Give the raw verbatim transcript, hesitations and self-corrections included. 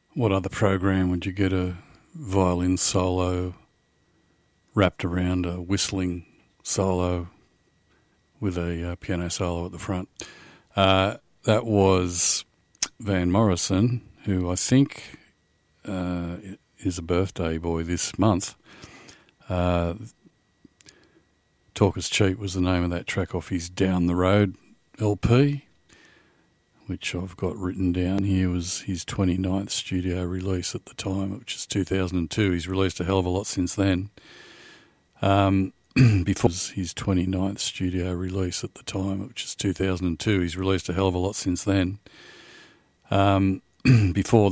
what other program would you get a violin solo wrapped around a whistling solo with a uh, piano solo at the front? Uh, that was Van Morrison, who I think uh, is a birthday boy this month. Uh, Talk is Cheap was the name of that track off his Down the Road L P, which I've got written down here, was his twenty-ninth studio release at the time, which is two thousand two. He's released a hell of a lot since then. Um, before his twenty-ninth studio release at the time, which is two thousand two. He's released a hell of a lot since then. Um, before